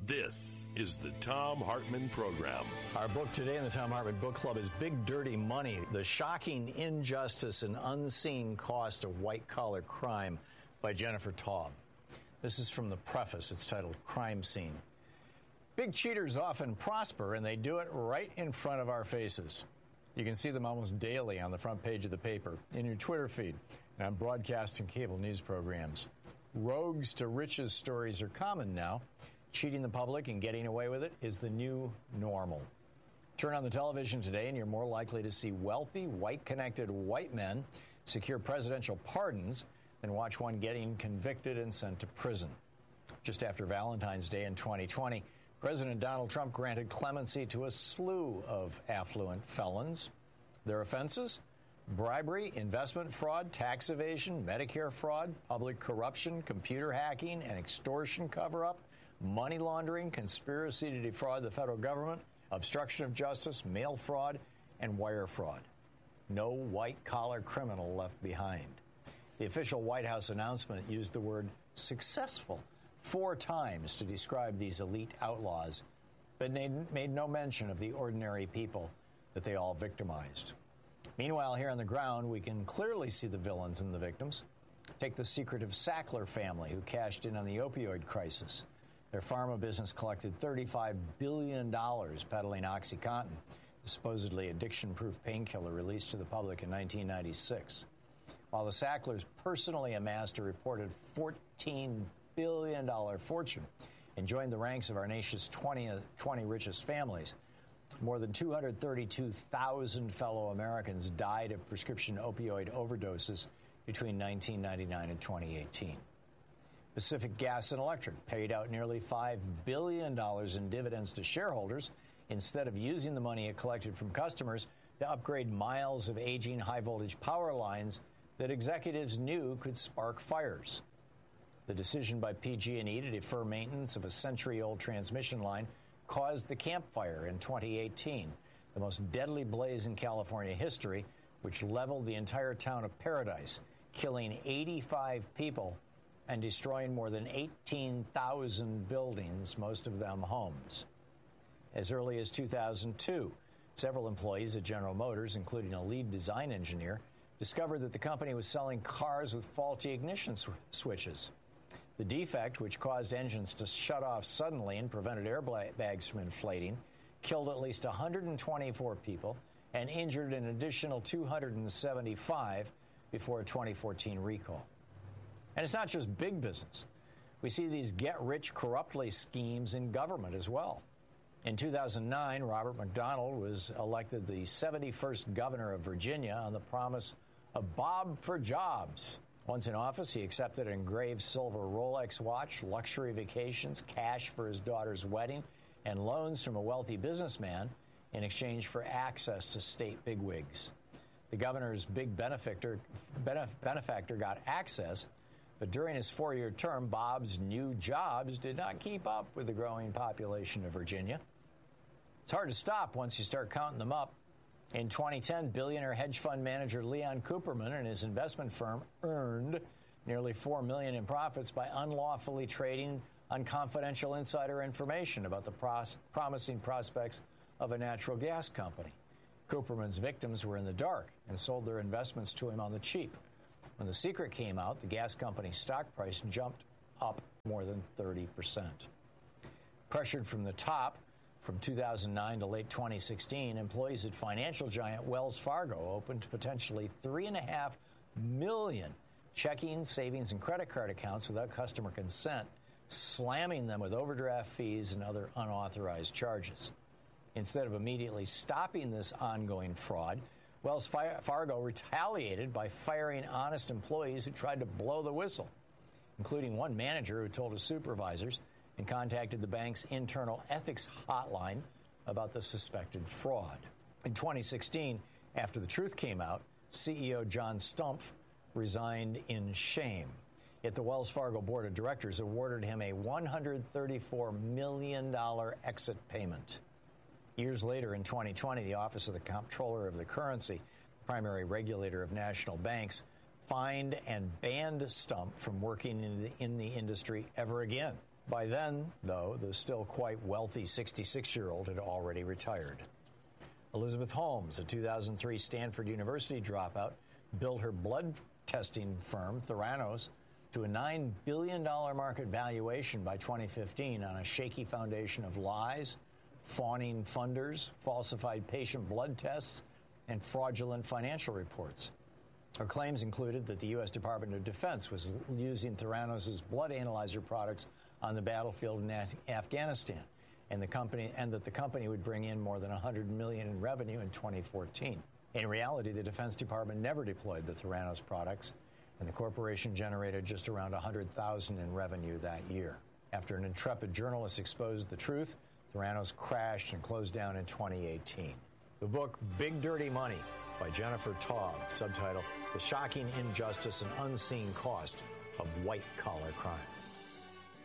This is the Thom Hartmann Program. Our book today in the Thom Hartmann Book Club is Big Dirty Money, the shocking injustice and unseen cost of white-collar crime by Jennifer Taub. This is from the preface. It's titled Crime Scene. Big cheaters often prosper, and they do it right in front of our faces. You can see them almost daily on the front page of the paper, in your Twitter feed, and on broadcast and cable news programs. Rogues to riches stories are common now. Cheating the public and getting away with it is the new normal. Turn on the television today and you're more likely to see wealthy, white-connected white men secure presidential pardons than watch one getting convicted and sent to prison. Just after Valentine's Day in 2020, President Donald Trump granted clemency to a slew of affluent felons. Their offenses? Bribery, investment fraud, tax evasion, Medicare fraud, public corruption, computer hacking, and extortion cover-up, money laundering, conspiracy to defraud the federal government, obstruction of justice, mail fraud, and wire fraud. No white-collar criminal left behind. The official White House announcement used the word successful 4 times to describe these elite outlaws, but made no mention of the ordinary people that they all victimized. Meanwhile, here on the ground, we can clearly see the villains and the victims. Take the secretive Sackler family who cashed in on the opioid crisis. Their pharma business collected $35 billion peddling OxyContin, the supposedly addiction-proof painkiller released to the public in 1996. While the Sacklers personally amassed a reported $14 billion fortune and joined the ranks of our nation's 20 richest families, more than 232,000 fellow Americans died of prescription opioid overdoses between 1999 and 2018. Pacific Gas and Electric paid out nearly $5 billion in dividends to shareholders instead of using the money it collected from customers to upgrade miles of aging high-voltage power lines that executives knew could spark fires. The decision by PG&E to defer maintenance of a century-old transmission line caused the Camp Fire in 2018, the most deadly blaze in California history, which leveled the entire town of Paradise, killing 85 people and destroying more than 18,000 buildings, most of them homes. As early as 2002, several employees at General Motors, including a lead design engineer, discovered that the company was selling cars with faulty ignition switches. The defect, which caused engines to shut off suddenly and prevented airbags from inflating, killed at least 124 people and injured an additional 275 before a 2014 recall. And it's not just big business. We see these get-rich corruptly schemes in government as well. In 2009, Robert McDonald was elected the 71st governor of Virginia on the promise of Bob for jobs. Once in office, he accepted an engraved silver Rolex watch, luxury vacations, cash for his daughter's wedding, and loans from a wealthy businessman in exchange for access to state bigwigs. The governor's big benefactor got access, but during his 4-year term, Bob's new jobs did not keep up with the growing population of Virginia. It's hard to stop once you start counting them up. In 2010, billionaire hedge fund manager Leon Cooperman and his investment firm earned nearly $4 million in profits by unlawfully trading on confidential insider information about the promising prospects of a natural gas company. Cooperman's victims were in the dark and sold their investments to him on the cheap. When the secret came out, the gas company's stock price jumped up more than 30%. Pressured from the top, from 2009 to late 2016, employees at financial giant Wells Fargo opened potentially 3.5 million checking, savings, and credit card accounts without customer consent, slamming them with overdraft fees and other unauthorized charges. Instead of immediately stopping this ongoing fraud, Wells Fargo retaliated by firing honest employees who tried to blow the whistle, including one manager who told his supervisors and contacted the bank's internal ethics hotline about the suspected fraud. In 2016, after the truth came out, CEO John Stumpf resigned in shame. Yet the Wells Fargo board of directors awarded him a $134 million exit payment. Years later, in 2020, the Office of the Comptroller of the Currency, the primary regulator of national banks, fined and banned Stumpf from working in the industry ever again. By then, though, the still quite wealthy 66-year-old had already retired. Elizabeth Holmes, a 2003 Stanford University dropout, built her blood testing firm, Theranos, to a $9 billion market valuation by 2015 on a shaky foundation of lies, fawning funders, falsified patient blood tests, and fraudulent financial reports. Her claims included that the U.S. Department of Defense was using Theranos' blood analyzer products on the battlefield in Afghanistan, and that the company would bring in more than $100 million in revenue in 2014. In reality, the Defense Department never deployed the Theranos products, and the corporation generated just around $100,000 in revenue that year. After an intrepid journalist exposed the truth, Theranos crashed and closed down in 2018. The book Big Dirty Money by Jennifer Taub, subtitle The Shocking Injustice and Unseen Cost of White-Collar Crime.